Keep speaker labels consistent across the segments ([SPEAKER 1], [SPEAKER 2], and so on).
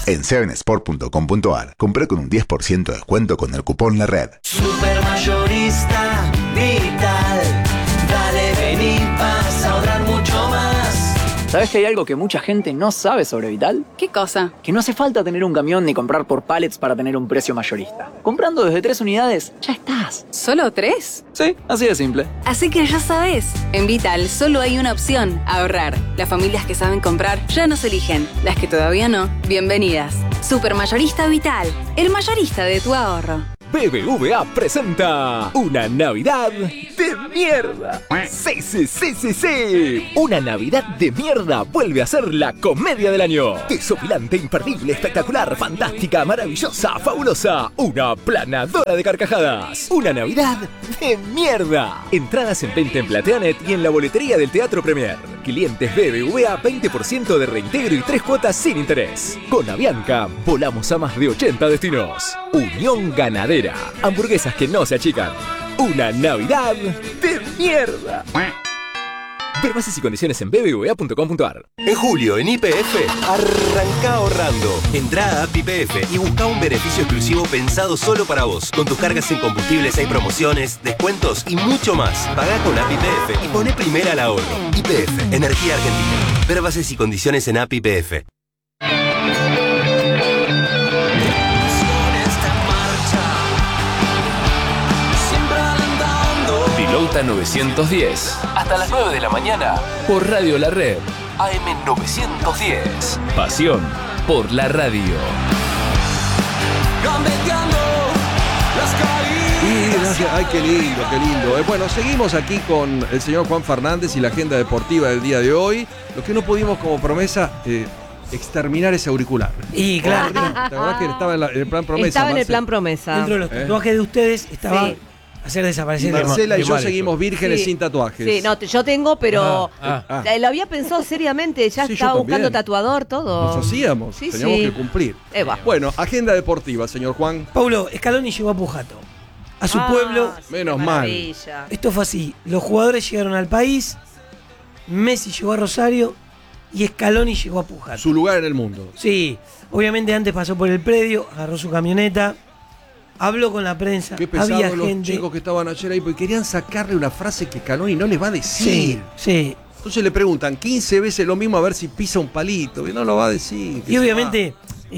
[SPEAKER 1] en 7sport.com.ar. Compré con un 10% de descuento con el cupón La Red.
[SPEAKER 2] Supermayorista Vital. Dale, vení, vas a ahorrar mucho más.
[SPEAKER 3] ¿Sabés que hay algo que mucha gente no sabe sobre Vital?
[SPEAKER 4] ¿Qué cosa?
[SPEAKER 3] Que no hace falta tener un camión ni comprar por pallets para tener un precio mayorista. Comprando desde 3 unidades, ya estás.
[SPEAKER 4] ¿Solo 3?
[SPEAKER 3] Sí, así de simple.
[SPEAKER 4] Así que ya sabes, en Vital solo hay una opción, ahorrar. Las familias que saben comprar ya nos eligen. Las que todavía no, bienvenidas. Supermayorista Vital, el mayorista de tu ahorro.
[SPEAKER 5] BBVA presenta una Navidad de mierda. Sí. Una Navidad de mierda vuelve a ser la comedia del año. Desopilante, imperdible, espectacular, fantástica, maravillosa, fabulosa. Una planadora de carcajadas. Una Navidad de mierda. Entradas en venta en Plateanet y en la boletería del Teatro Premier. Clientes BBVA 20% de reintegro y 3 cuotas sin interés. Con Avianca volamos a más de 80 destinos. Unión Ganadera. Hamburguesas que no se achican. Una Navidad de mierda. Ver bases y condiciones en bbva.com.ar.
[SPEAKER 6] En julio, en YPF, arranca ahorrando. Entrá a App YPF y busca un beneficio exclusivo pensado solo para vos. Con tus cargas en combustibles hay promociones, descuentos y mucho más. Pagá con App YPF y poné primera al ahorro. YPF, Energía Argentina. Ver bases y condiciones en App YPF.
[SPEAKER 5] Pilota 910. Hasta las 9 de la mañana. Por Radio La Red. AM 910. Pasión por la radio.
[SPEAKER 7] Y gracias. Ay, qué lindo, qué lindo. Bueno, seguimos aquí con el señor Juan Fernández y la agenda deportiva del día de hoy. Lo que no pudimos como promesa, exterminar ese auricular.
[SPEAKER 8] Y claro.
[SPEAKER 7] La verdad que estaba en el plan promesa.
[SPEAKER 8] Estaba en el
[SPEAKER 7] Marcela.
[SPEAKER 8] plan promesa.
[SPEAKER 9] Dentro de los tatuajes de ustedes estaba
[SPEAKER 8] Sí.
[SPEAKER 9] hacer desaparecer
[SPEAKER 7] Marcela y yo
[SPEAKER 9] mal
[SPEAKER 7] seguimos vírgenes
[SPEAKER 8] Sí.
[SPEAKER 7] sin tatuajes.
[SPEAKER 8] Sí, no, yo tengo, pero
[SPEAKER 7] Ah.
[SPEAKER 8] lo había pensado seriamente. Ya
[SPEAKER 7] Sí, yo
[SPEAKER 8] estaba buscando
[SPEAKER 7] también.
[SPEAKER 8] tatuador, todo.
[SPEAKER 7] Nos hacíamos,
[SPEAKER 8] Sí,
[SPEAKER 7] teníamos
[SPEAKER 8] sí.
[SPEAKER 7] que cumplir.
[SPEAKER 8] Eva.
[SPEAKER 7] Bueno, agenda deportiva, señor Juan.
[SPEAKER 9] Paulo, Scaloni llegó a Pujato, a su
[SPEAKER 8] Ah,
[SPEAKER 9] pueblo.
[SPEAKER 8] sí,
[SPEAKER 7] Menos
[SPEAKER 8] qué
[SPEAKER 7] mal.
[SPEAKER 8] maravilla.
[SPEAKER 9] Esto fue así, los jugadores llegaron al país, Messi llegó a Rosario y Scaloni llegó a Pujato.
[SPEAKER 7] Su lugar en el mundo.
[SPEAKER 9] Sí, obviamente antes pasó por el predio, agarró su camioneta, habló con la prensa,
[SPEAKER 7] Qué pesado
[SPEAKER 9] había
[SPEAKER 7] los
[SPEAKER 9] gente.
[SPEAKER 7] chicos que estaban ayer ahí, porque querían sacarle una frase que Scaloni no les va a decir.
[SPEAKER 9] Sí.
[SPEAKER 7] Entonces le preguntan 15 veces lo mismo a ver si pisa un palito, y no lo va a decir.
[SPEAKER 9] Y obviamente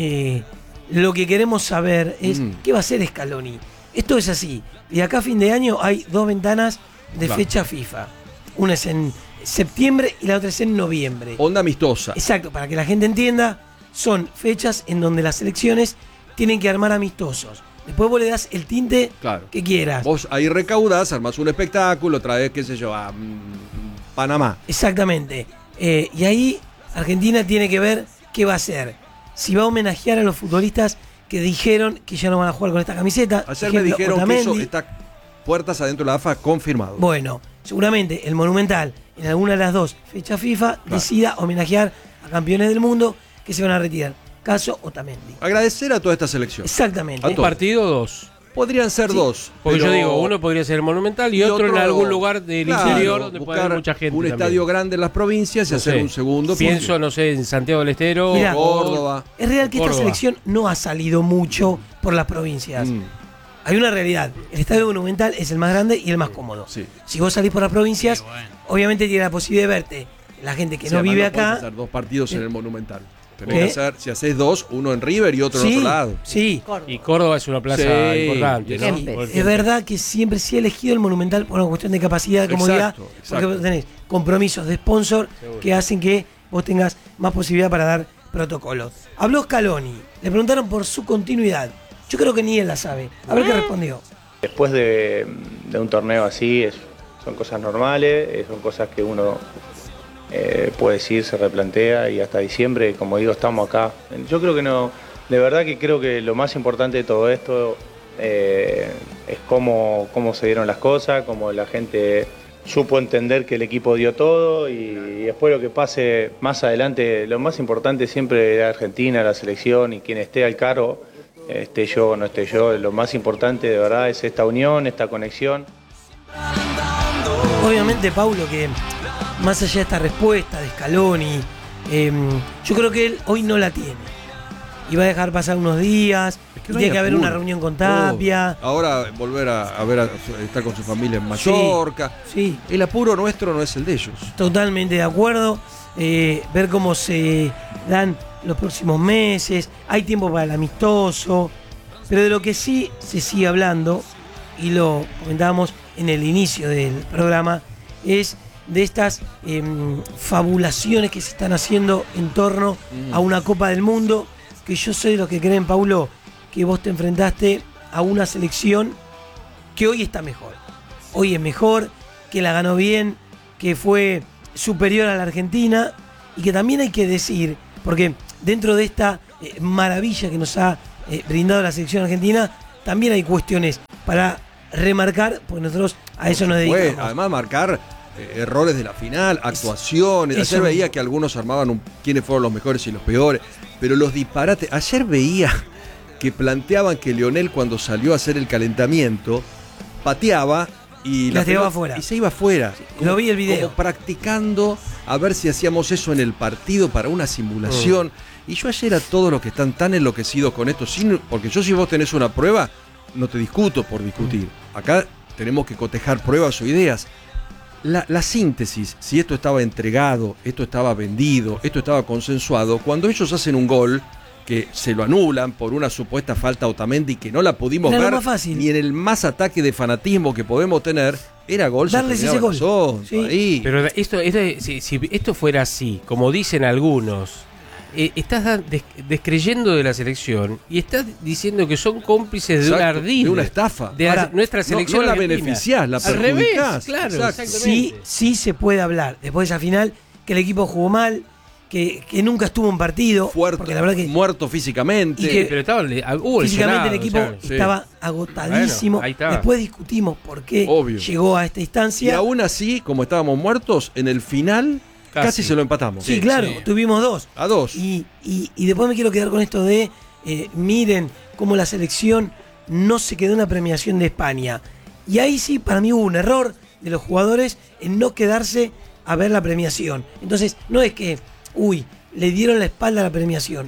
[SPEAKER 9] lo que queremos saber es qué va a hacer Scaloni. Esto es así, de acá a fin de año hay 2 ventanas de
[SPEAKER 7] Claro.
[SPEAKER 9] fecha FIFA. Una es en septiembre y la otra es en noviembre.
[SPEAKER 7] Onda amistosa.
[SPEAKER 9] Exacto, para que la gente entienda, son fechas en donde las selecciones tienen que armar amistosos. Después vos le das el tinte
[SPEAKER 7] Claro.
[SPEAKER 9] que quieras.
[SPEAKER 7] Vos ahí recaudás, armás un espectáculo, traes, qué sé yo, a Panamá.
[SPEAKER 9] Exactamente. Y ahí Argentina tiene que ver qué va a hacer. Si va a homenajear a los futbolistas que dijeron que ya no van a jugar con esta camiseta.
[SPEAKER 7] Ayer me
[SPEAKER 9] Ejemplo,
[SPEAKER 7] dijeron que eso
[SPEAKER 9] Otamendi.
[SPEAKER 7] está puertas adentro de la AFA confirmado.
[SPEAKER 9] Bueno, seguramente el Monumental, en alguna de las 2 fechas FIFA, decida homenajear a campeones del mundo que se van a retirar. Caso Otamendi.
[SPEAKER 7] Agradecer a toda esta selección.
[SPEAKER 9] Exactamente.
[SPEAKER 7] A
[SPEAKER 10] ¿Un
[SPEAKER 7] todos.
[SPEAKER 10] partido o 2?
[SPEAKER 7] Podrían ser 2.
[SPEAKER 10] Porque
[SPEAKER 7] pero-
[SPEAKER 10] yo digo, uno podría ser el Monumental y otro en algún lugar del
[SPEAKER 7] claro,
[SPEAKER 10] interior donde puede haber
[SPEAKER 7] buscar
[SPEAKER 10] mucha gente.
[SPEAKER 7] un
[SPEAKER 10] también.
[SPEAKER 7] estadio grande en las provincias y
[SPEAKER 10] No
[SPEAKER 7] hacer
[SPEAKER 10] sé.
[SPEAKER 7] un segundo.
[SPEAKER 10] Pienso, no sé, en Santiago del Estero,
[SPEAKER 9] Mirá,
[SPEAKER 7] Córdoba.
[SPEAKER 9] Es real que esta
[SPEAKER 10] Córdoba.
[SPEAKER 9] selección no ha salido mucho por las provincias. Hay una realidad. El estadio Monumental es el más grande y el más cómodo.
[SPEAKER 7] Sí.
[SPEAKER 9] Si vos salís por las provincias, obviamente tiene la posibilidad de verte la gente que
[SPEAKER 7] Sí,
[SPEAKER 9] no
[SPEAKER 7] además
[SPEAKER 9] vive
[SPEAKER 7] no podés
[SPEAKER 9] acá.
[SPEAKER 7] hacer 2 partidos en el Monumental. Tenés
[SPEAKER 9] ¿Qué?
[SPEAKER 7] que hacer, si haces 2, uno en River y otro en
[SPEAKER 9] Sí,
[SPEAKER 7] otro lado.
[SPEAKER 9] sí.
[SPEAKER 10] y Córdoba es una plaza
[SPEAKER 7] Sí,
[SPEAKER 10] importante, ¿no?
[SPEAKER 8] siempre.
[SPEAKER 10] Porque-
[SPEAKER 9] Es verdad que siempre se ha elegido el Monumental por una cuestión de capacidad, de comodidad,
[SPEAKER 7] Exacto,
[SPEAKER 9] porque
[SPEAKER 7] exacto.
[SPEAKER 9] vos tenés compromisos de sponsor que hacen que vos tengas más posibilidad para dar protocolos. Habló Scaloni, le preguntaron por su continuidad. Yo creo que ni él la sabe. A ver qué respondió.
[SPEAKER 11] Después de un torneo así, son cosas normales, son cosas que uno puede decir, se replantea y hasta diciembre, como digo, estamos acá. Yo creo que no, de verdad que creo que lo más importante de todo esto es cómo se dieron las cosas, cómo la gente supo entender que el equipo dio todo y después lo que pase más adelante, lo más importante siempre es Argentina, la selección y quien esté al cargo, esté yo o no esté yo, lo más importante de verdad es esta unión, esta conexión.
[SPEAKER 9] Obviamente, Paulo, que más allá de esta respuesta de Scaloni, yo creo que él hoy no la tiene. y va a dejar pasar unos días,
[SPEAKER 7] no
[SPEAKER 9] tiene
[SPEAKER 7] hay
[SPEAKER 9] que haber
[SPEAKER 7] apuro.
[SPEAKER 9] una reunión con Tapia.
[SPEAKER 7] Ahora volver a ver, estar con su familia en Mallorca.
[SPEAKER 9] Sí.
[SPEAKER 7] El apuro nuestro no es el de ellos.
[SPEAKER 9] Totalmente de acuerdo. Ver cómo se dan los próximos meses. Hay tiempo para el amistoso. Pero de lo que sí se sigue hablando, y lo comentábamos en el inicio del programa, es de estas fabulaciones que se están haciendo en torno a una Copa del Mundo, que yo soy de los que creen, Paulo, que vos te enfrentaste a una selección que hoy está mejor. Hoy es mejor, que la ganó bien, que fue superior a la Argentina, y que también hay que decir, porque dentro de esta maravilla que nos ha brindado la selección argentina, también hay cuestiones para remarcar, porque nosotros a eso nos dedicamos.
[SPEAKER 7] Además, marcar errores de la final, actuaciones.
[SPEAKER 9] Eso
[SPEAKER 7] Ayer veía
[SPEAKER 9] mismo.
[SPEAKER 7] que algunos armaban quiénes fueron los mejores y los peores, pero los disparates. Ayer veía que planteaban que Lionel, cuando salió a hacer el calentamiento, pateaba y
[SPEAKER 9] La tiraba
[SPEAKER 7] pelota-
[SPEAKER 9] afuera.
[SPEAKER 7] y se iba afuera.
[SPEAKER 9] Lo vi el video.
[SPEAKER 7] Como practicando a ver si hacíamos eso en el partido para una simulación. Y yo ayer a todos los que están tan enloquecidos con esto, porque yo, si vos tenés una prueba, no te discuto por discutir. Acá tenemos que cotejar pruebas o ideas. La síntesis, si esto estaba entregado, esto estaba vendido, esto estaba consensuado, cuando ellos hacen un gol que se lo anulan por una supuesta falta a Otamendi que no la pudimos
[SPEAKER 9] Era lo
[SPEAKER 7] ver
[SPEAKER 9] más fácil.
[SPEAKER 7] ni en el más ataque de fanatismo que podemos tener, era gol. se
[SPEAKER 9] Darles
[SPEAKER 7] terminaba
[SPEAKER 9] ese
[SPEAKER 7] el
[SPEAKER 9] gol.
[SPEAKER 7] asunto,
[SPEAKER 9] Sí.
[SPEAKER 7] ahí.
[SPEAKER 10] Pero si esto fuera así, como dicen algunos, estás descreyendo de la selección y estás diciendo que son cómplices de un
[SPEAKER 7] Exacto,
[SPEAKER 10] ardid.
[SPEAKER 7] de una estafa.
[SPEAKER 10] De
[SPEAKER 9] Ahora,
[SPEAKER 10] nuestra selección
[SPEAKER 7] no la
[SPEAKER 10] argentina.
[SPEAKER 7] beneficiás, la
[SPEAKER 10] Al revés,
[SPEAKER 7] perjudicás.
[SPEAKER 10] claro,
[SPEAKER 7] Exacto.
[SPEAKER 10] exactamente.
[SPEAKER 9] Sí se puede hablar, después de esa final, que el equipo jugó mal, que nunca estuvo en partido, porque la verdad que
[SPEAKER 7] muerto físicamente.
[SPEAKER 9] Y que
[SPEAKER 10] pero estaban, hubo
[SPEAKER 9] físicamente el
[SPEAKER 10] lesionados,
[SPEAKER 9] equipo
[SPEAKER 10] ya.
[SPEAKER 9] estaba agotadísimo.
[SPEAKER 10] Bueno, ahí está.
[SPEAKER 9] Después discutimos por qué
[SPEAKER 7] Obvio.
[SPEAKER 9] llegó a esta
[SPEAKER 7] Y
[SPEAKER 9] instancia.
[SPEAKER 7] aún así, como estábamos muertos, en el final casi se lo empatamos.
[SPEAKER 9] Sí, claro, tuvimos 2.
[SPEAKER 7] A 2.
[SPEAKER 9] Y después me quiero quedar con esto de, miren cómo la selección no se quedó en la premiación de España. Y ahí sí, para mí hubo un error de los jugadores en no quedarse a ver la premiación. Entonces, no es que, le dieron la espalda a la premiación.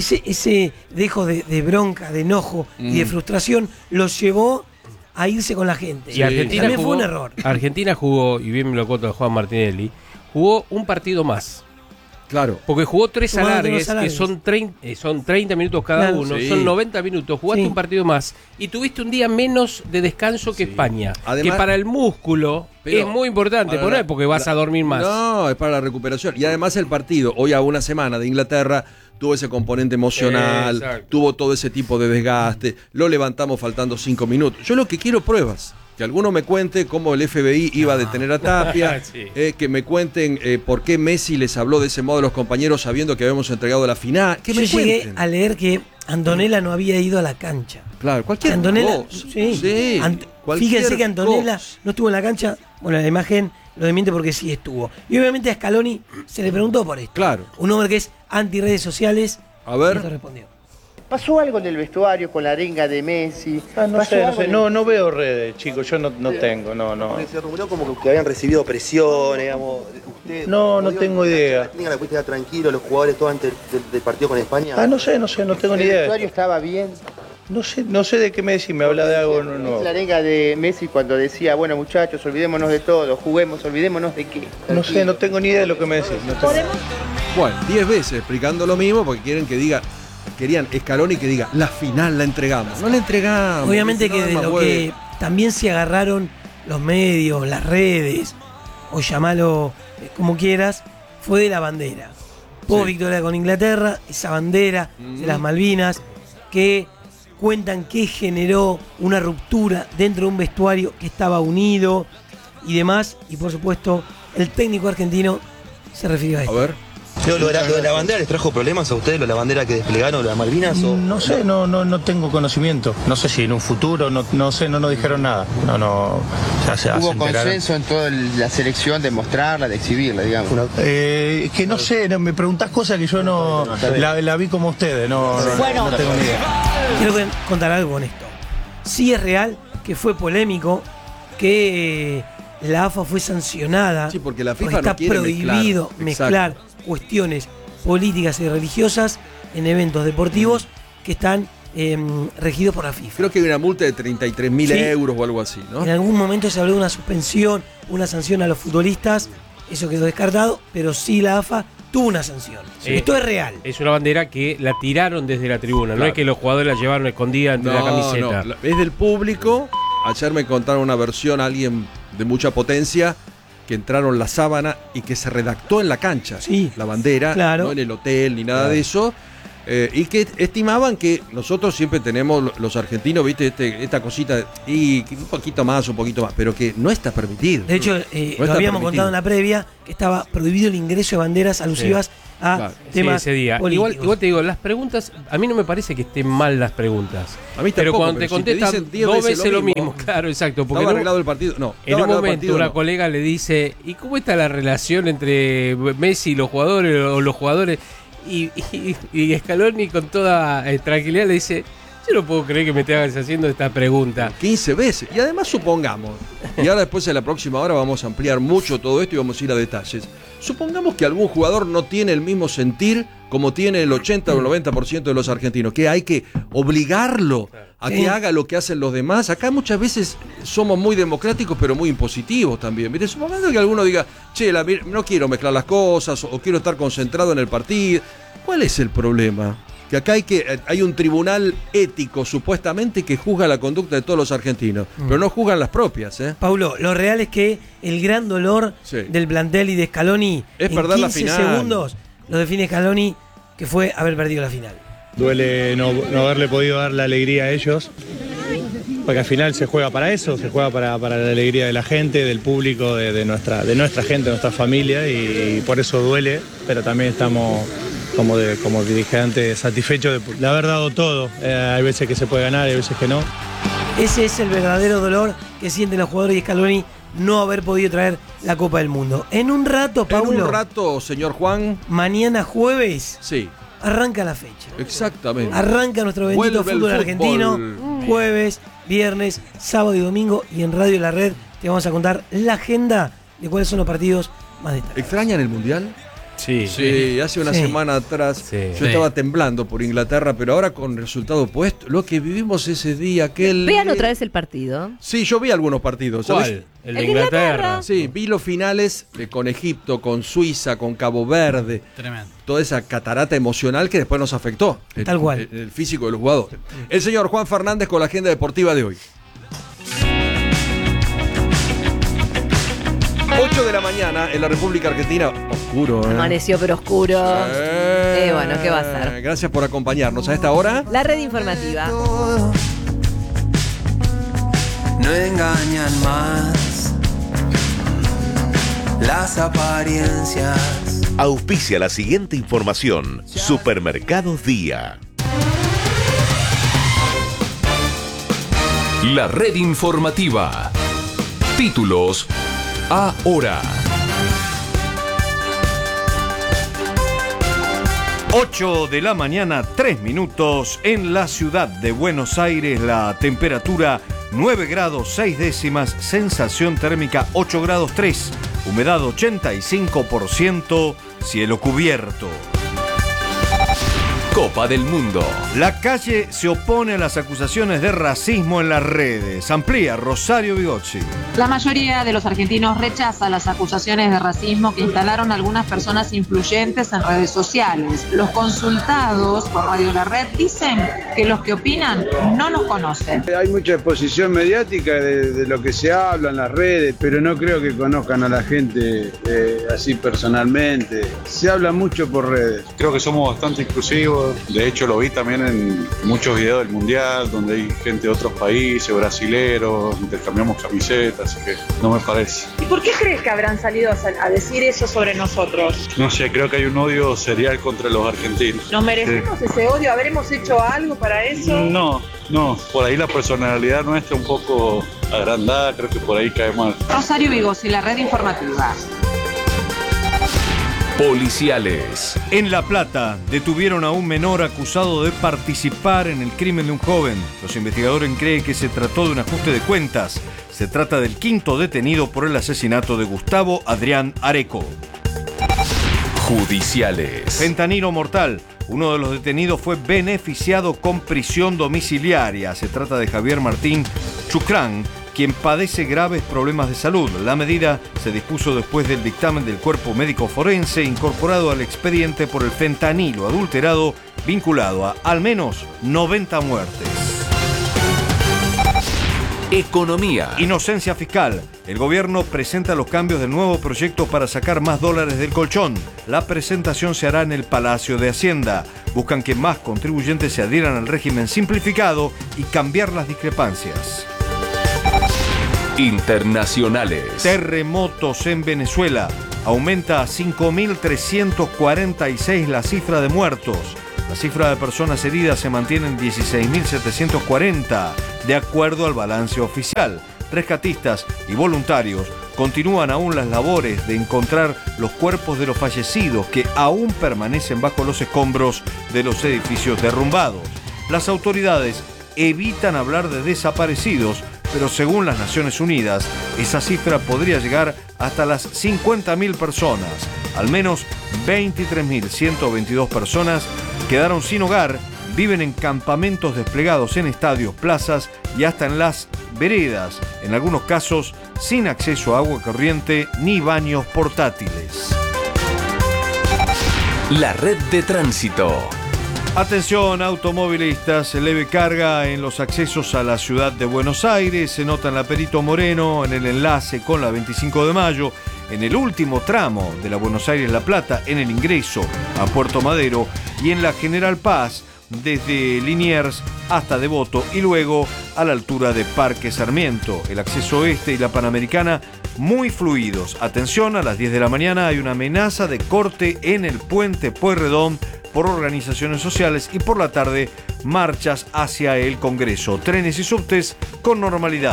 [SPEAKER 9] Ese dejo de bronca, de enojo y de frustración los llevó a irse con la gente.
[SPEAKER 10] Y Argentina
[SPEAKER 9] También
[SPEAKER 10] jugó,
[SPEAKER 9] fue un error.
[SPEAKER 10] Argentina jugó, y bien me lo cuenta Juan Martinelli, jugó un partido más.
[SPEAKER 7] Claro.
[SPEAKER 10] Porque jugó 3
[SPEAKER 9] Tomaron
[SPEAKER 10] alargues,
[SPEAKER 9] los alargues.
[SPEAKER 10] que son 30 minutos cada
[SPEAKER 9] Claro.
[SPEAKER 10] uno,
[SPEAKER 7] Sí.
[SPEAKER 10] son 90 minutos, jugaste
[SPEAKER 9] Sí.
[SPEAKER 10] un partido más y tuviste un día menos de descanso que España.
[SPEAKER 7] Además-
[SPEAKER 10] que para el músculo
[SPEAKER 7] Pero-
[SPEAKER 10] es muy importante,
[SPEAKER 7] Ahora,
[SPEAKER 10] pero no es porque vas a dormir más.
[SPEAKER 7] No, es para la recuperación. Y además el partido, hoy a una semana de Inglaterra, tuvo ese componente emocional,
[SPEAKER 10] Exacto.
[SPEAKER 7] tuvo todo ese tipo de desgaste, lo levantamos faltando 5 minutos. Yo lo que quiero pruebas. Que alguno me cuente cómo el FBI iba a detener a Tapia,
[SPEAKER 10] Sí.
[SPEAKER 7] que me cuenten por qué Messi les habló de ese modo a los compañeros sabiendo que habíamos entregado la final. Que
[SPEAKER 9] Yo
[SPEAKER 7] me
[SPEAKER 9] llegué
[SPEAKER 7] cuenten.
[SPEAKER 9] a leer que Antonella no había ido a la cancha.
[SPEAKER 7] Claro, cualquier
[SPEAKER 9] Antonella,
[SPEAKER 7] cosa.
[SPEAKER 9] sí.
[SPEAKER 7] cualquier
[SPEAKER 9] Fíjense que Antonella
[SPEAKER 7] cosa.
[SPEAKER 9] no estuvo en la cancha. Bueno, la imagen lo desmiente porque sí estuvo. Y obviamente a Scaloni se le preguntó por esto.
[SPEAKER 7] Claro.
[SPEAKER 9] Un hombre que es anti redes sociales.
[SPEAKER 7] A ver.
[SPEAKER 9] y esto respondió.
[SPEAKER 12] ¿Pasó algo en el vestuario con la arenga de Messi?
[SPEAKER 11] No
[SPEAKER 12] ¿Pasó
[SPEAKER 11] sé,
[SPEAKER 12] algo en el-
[SPEAKER 11] no veo redes, chicos, yo no tengo, no.
[SPEAKER 13] Porque se rumoreó como que habían recibido presión, digamos. Usted,
[SPEAKER 11] No tengo idea.
[SPEAKER 13] ¿La clínica la pudiste dar tranquilo, los jugadores todos antes del partido con España?
[SPEAKER 11] No sé, no tengo ni
[SPEAKER 12] ¿El
[SPEAKER 11] idea.
[SPEAKER 12] vestuario estaba bien?
[SPEAKER 11] No sé de qué me decís, me habla de algo nuevo.
[SPEAKER 12] La arenga de Messi cuando decía, bueno muchachos, olvidémonos de todo, juguemos, olvidémonos de qué.
[SPEAKER 11] No sé, no tengo ni idea de lo que me decís. no tengo.
[SPEAKER 7] Bueno, 10 veces explicando lo mismo porque querían Scaloni que diga, la final la entregamos. No la entregamos.
[SPEAKER 9] Obviamente
[SPEAKER 7] no
[SPEAKER 9] que
[SPEAKER 7] da
[SPEAKER 9] de
[SPEAKER 7] más
[SPEAKER 9] lo
[SPEAKER 7] huevo.
[SPEAKER 9] que también se agarraron los medios, las redes, o llamalo como quieras, fue de la bandera. Hubo victoria con Inglaterra, esa bandera de las Malvinas, que cuentan que generó una ruptura dentro de un vestuario que estaba unido y demás. Y por supuesto, el técnico argentino se refirió a esto.
[SPEAKER 7] A ver.
[SPEAKER 13] Pero lo de la bandera, ¿les trajo problemas a ustedes, lo de la bandera que desplegaron, las Malvinas? O...
[SPEAKER 11] No sé, no tengo conocimiento. No sé si en un futuro, no sé, no nos dijeron nada. Ya se
[SPEAKER 12] Hubo
[SPEAKER 11] enteraron.
[SPEAKER 12] consenso en toda la selección de mostrarla, de exhibirla, digamos.
[SPEAKER 11] Que no sé, me preguntás cosas que yo no la vi como ustedes, no tengo ni idea.
[SPEAKER 9] Quiero contar algo con esto. Sí es real que fue polémico, que la AFA fue sancionada.
[SPEAKER 7] Sí, porque la FIFA
[SPEAKER 9] está
[SPEAKER 7] no quiere
[SPEAKER 9] prohibido
[SPEAKER 7] mezclar.
[SPEAKER 9] mezclar cuestiones políticas y religiosas en eventos deportivos que están regidos por la FIFA.
[SPEAKER 7] Creo que hay una multa de 33.000
[SPEAKER 9] Sí.
[SPEAKER 7] euros o algo así, ¿no?
[SPEAKER 9] En algún momento se habló de una suspensión, una sanción a los futbolistas, eso quedó descartado, pero sí la AFA tuvo una sanción. Esto es real.
[SPEAKER 10] Es una bandera que la tiraron desde la tribuna, no
[SPEAKER 7] Claro.
[SPEAKER 10] es que los jugadores la llevaron escondida entre la camiseta.
[SPEAKER 7] No, es del público. Ayer me contaron una versión, alguien de mucha potencia, que entraron la sábana y que se redactó en la cancha.
[SPEAKER 9] Sí.
[SPEAKER 7] La bandera,
[SPEAKER 9] Claro.
[SPEAKER 7] no en el hotel ni nada de eso. Y que estimaban que nosotros siempre tenemos, los argentinos, viste, esta cosita, y un poquito más, pero que no está permitido.
[SPEAKER 9] De hecho,
[SPEAKER 7] No
[SPEAKER 9] lo
[SPEAKER 7] está
[SPEAKER 9] habíamos
[SPEAKER 7] permitido.
[SPEAKER 9] contado en la previa, que estaba prohibido el ingreso de banderas alusivas a
[SPEAKER 7] Claro.
[SPEAKER 9] temas
[SPEAKER 10] ese día.
[SPEAKER 9] políticos.
[SPEAKER 10] Igual te digo, las preguntas, a mí no me parece que estén mal las preguntas.
[SPEAKER 7] A mí
[SPEAKER 10] pero
[SPEAKER 7] tampoco,
[SPEAKER 10] cuando te
[SPEAKER 7] pero si te
[SPEAKER 10] contestan
[SPEAKER 7] dicen 10
[SPEAKER 10] dos
[SPEAKER 7] veces
[SPEAKER 10] veces
[SPEAKER 7] lo
[SPEAKER 10] lo
[SPEAKER 7] mismo.
[SPEAKER 10] mismo, claro, exacto. Porque
[SPEAKER 7] ¿Estaba
[SPEAKER 10] en un-
[SPEAKER 7] arreglado el partido? No.
[SPEAKER 10] En
[SPEAKER 7] ¿Estaba
[SPEAKER 10] un
[SPEAKER 7] arreglado el
[SPEAKER 10] momento
[SPEAKER 7] partido?
[SPEAKER 10] una
[SPEAKER 7] No.
[SPEAKER 10] colega le dice, ¿y cómo está la relación entre Messi y los jugadores o los jugadores? Y Scaloni con toda tranquilidad le dice, yo no puedo creer que me estés haciendo esta pregunta.
[SPEAKER 7] 15 veces. Y además supongamos, y ahora después en la próxima hora vamos a ampliar mucho todo esto y vamos a ir a detalles. Supongamos que algún jugador no tiene el mismo sentir como tiene el 80 o el 90% de los argentinos, que hay que obligarlo a que haga lo que hacen los demás. Acá muchas veces somos muy democráticos pero muy impositivos también. Mire, supongamos que alguno diga, che, no quiero mezclar las cosas o quiero estar concentrado en el partido. ¿Cuál es el problema? Que acá hay un tribunal ético supuestamente que juzga la conducta de todos los argentinos, pero no juzgan las propias, ¿eh?
[SPEAKER 9] Paulo, lo real es que el gran dolor del plantel y de Scaloni
[SPEAKER 7] Es
[SPEAKER 9] en
[SPEAKER 7] perder
[SPEAKER 9] 15
[SPEAKER 7] la final.
[SPEAKER 9] segundos lo define Scaloni, que fue haber perdido la final.
[SPEAKER 14] Duele no haberle podido dar la alegría a ellos, porque al final se juega para eso, se juega para la alegría de la gente, del público, de nuestra gente, de nuestra familia, y por eso duele, pero también estamos, como dije antes, satisfechos de haber dado todo. Hay veces que se puede ganar, hay veces que no.
[SPEAKER 9] Ese es el verdadero dolor que sienten los jugadores y Scaloni, no haber podido traer la Copa del Mundo. En un rato, Paulo.
[SPEAKER 7] En un rato, señor Juan.
[SPEAKER 9] Mañana jueves.
[SPEAKER 7] Sí.
[SPEAKER 9] Arranca la fecha.
[SPEAKER 7] Exactamente.
[SPEAKER 9] Arranca nuestro bendito
[SPEAKER 7] Vuelve el
[SPEAKER 9] fútbol
[SPEAKER 7] fútbol.
[SPEAKER 9] argentino. Jueves, viernes, sábado y domingo. Y en Radio La Red te vamos a contar la agenda de cuáles son los partidos más destacados.
[SPEAKER 7] ¿Extrañan el Mundial?
[SPEAKER 10] Sí.
[SPEAKER 7] Sí, hace una semana atrás yo estaba temblando por Inglaterra, pero ahora con resultado opuesto, lo que vivimos ese día, aquel...
[SPEAKER 8] Vean otra vez el partido.
[SPEAKER 7] Sí, yo vi algunos partidos.
[SPEAKER 10] ¿Cuál?
[SPEAKER 7] ¿Sabes?
[SPEAKER 10] El de Inglaterra.
[SPEAKER 7] Sí, vi los finales con Egipto, con Suiza, con Cabo Verde.
[SPEAKER 15] Tremendo.
[SPEAKER 7] Toda esa catarata emocional que después nos afectó.
[SPEAKER 9] Tal cual.
[SPEAKER 7] El físico de los jugadores. El señor Juan Fernández con la agenda deportiva de hoy. 8 de la mañana en la República Argentina. Oscuro, ¿eh?
[SPEAKER 8] Amaneció pero oscuro. Bueno, ¿qué va a ser?
[SPEAKER 7] Gracias por acompañarnos a esta hora.
[SPEAKER 8] La red informativa.
[SPEAKER 2] No engañan más las apariencias.
[SPEAKER 1] Auspicia la siguiente información. Supermercados Día.
[SPEAKER 16] La red informativa. Títulos ahora.
[SPEAKER 17] 8 de la mañana, 3 minutos en la ciudad de Buenos Aires. La temperatura 9 grados 6 décimas, sensación térmica 8 grados 3, humedad 85%, cielo cubierto.
[SPEAKER 16] Copa del Mundo.
[SPEAKER 17] La calle se opone a las acusaciones de racismo en las redes. Amplía Rosario Bigozzi.
[SPEAKER 18] La mayoría de los argentinos rechaza las acusaciones de racismo que instalaron algunas personas influyentes en redes sociales. Los consultados por Radio La Red dicen que los que opinan no nos conocen.
[SPEAKER 19] Hay mucha exposición mediática de lo que se habla en las redes, pero no creo que conozcan a la gente así personalmente. Se habla mucho por redes.
[SPEAKER 20] Creo que somos bastante inclusivos. De hecho, lo vi también en muchos videos del Mundial, donde hay gente de otros países, brasileros, intercambiamos camisetas, así que no me parece.
[SPEAKER 18] ¿Y por qué crees que habrán salido a decir eso sobre nosotros?
[SPEAKER 20] No sé, creo que hay un odio serial contra los argentinos.
[SPEAKER 18] ¿Nos merecemos ese odio? ¿Habremos hecho algo para eso?
[SPEAKER 20] No, por ahí la personalidad nuestra un poco agrandada, creo que por ahí cae mal.
[SPEAKER 18] Rosario Bigozzi, La Red Informativa.
[SPEAKER 16] Policiales.
[SPEAKER 17] En La Plata detuvieron a un menor acusado de participar en el crimen de un joven. Los investigadores creen que se trató de un ajuste de cuentas. Se trata del quinto detenido por el asesinato de Gustavo Adrián Areco.
[SPEAKER 16] Judiciales.
[SPEAKER 17] Fentanilo mortal. Uno de los detenidos fue beneficiado con prisión domiciliaria. Se trata de Javier Martín Chucrán, quien padece graves problemas de salud. La medida se dispuso después del dictamen del cuerpo médico forense incorporado al expediente por el fentanilo adulterado vinculado a al menos 90 muertes.
[SPEAKER 16] Economía.
[SPEAKER 17] Inocencia fiscal. El gobierno presenta los cambios del nuevo proyecto para sacar más dólares del colchón. La presentación se hará en el Palacio de Hacienda. Buscan que más contribuyentes se adhieran al régimen simplificado y cambiar las discrepancias.
[SPEAKER 16] Internacionales.
[SPEAKER 17] Terremotos en Venezuela. Aumenta a 5.346 la cifra de muertos. La cifra de personas heridas se mantiene en 16.740, de acuerdo al balance oficial. Rescatistas y voluntarios continúan aún las labores de encontrar los cuerpos de los fallecidos que aún permanecen bajo los escombros de los edificios derrumbados. Las autoridades evitan hablar de desaparecidos, pero según las Naciones Unidas, esa cifra podría llegar hasta las 50.000 personas. Al menos 23.122 personas quedaron sin hogar, viven en campamentos desplegados en estadios, plazas y hasta en las veredas, en algunos casos sin acceso a agua corriente ni baños portátiles.
[SPEAKER 16] La red de tránsito.
[SPEAKER 17] Atención automovilistas, leve carga en los accesos a la ciudad de Buenos Aires, se nota en la Perito Moreno, en el enlace con la 25 de mayo, en el último tramo de la Buenos Aires-La Plata, en el ingreso a Puerto Madero y en la General Paz, desde Liniers hasta Devoto y luego a la altura de Parque Sarmiento. El acceso este y la Panamericana muy fluidos. Atención, a las 10 de la mañana hay una amenaza de corte en el puente Pueyrredón por organizaciones sociales y por la tarde marchas hacia el Congreso. Trenes y subtes con normalidad.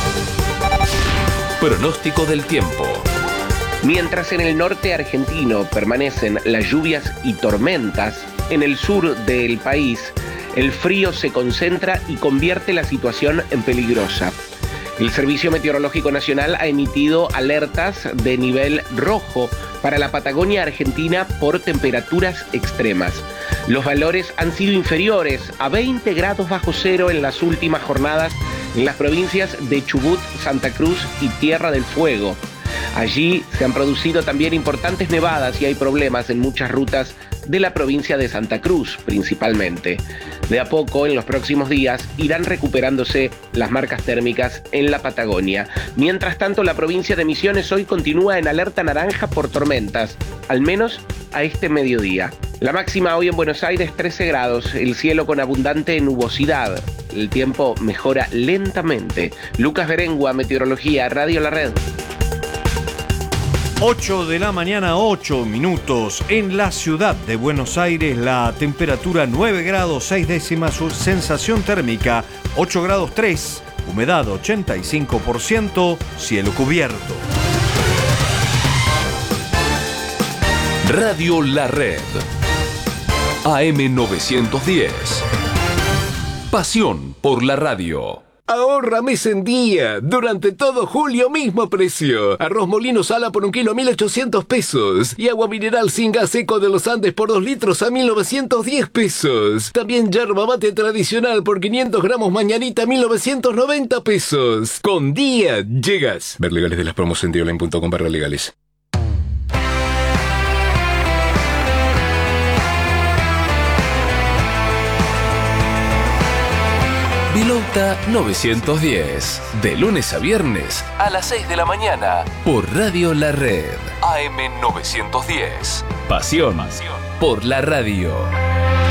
[SPEAKER 16] Pronóstico del tiempo.
[SPEAKER 15] Mientras en el norte argentino permanecen las lluvias y tormentas, en el sur del país el frío se concentra y convierte la situación en peligrosa. El Servicio Meteorológico Nacional ha emitido alertas de nivel rojo para la Patagonia Argentina por temperaturas extremas. Los valores han sido inferiores a 20 grados bajo cero en las últimas jornadas en las provincias de Chubut, Santa Cruz y Tierra del Fuego. Allí se han producido también importantes nevadas y hay problemas en muchas rutas de la provincia de Santa Cruz, principalmente. De a poco, en los próximos días, irán recuperándose las marcas térmicas en la Patagonia. Mientras tanto, la provincia de Misiones hoy continúa en alerta naranja por tormentas, al menos a este mediodía. La máxima hoy en Buenos Aires, 13 grados, el cielo con abundante nubosidad. El tiempo mejora lentamente. Lucas Berengua, Meteorología, Radio La Red.
[SPEAKER 17] 8 de la mañana, 8 minutos. En la ciudad de Buenos Aires, la temperatura 9 grados 6 décimas, su sensación térmica 8 grados 3, humedad 85%, cielo cubierto.
[SPEAKER 16] Radio La Red. AM 910. Pasión por la radio.
[SPEAKER 5] Ahorra mes en día. Durante todo julio, mismo precio. Arroz Molino Sala por 1 kilo a 1.800 pesos. Y agua mineral sin gas seco de los Andes por 2 litros a 1.910 pesos. También yerba mate tradicional por 500 gramos mañanita a 1.990 pesos. Con día llegas.
[SPEAKER 21] Ver legales de las promos en dioline.com/legales.
[SPEAKER 16] Pilota 910. De lunes a viernes a las 6 de la mañana. Por Radio La Red. AM 910. Pasión por la radio.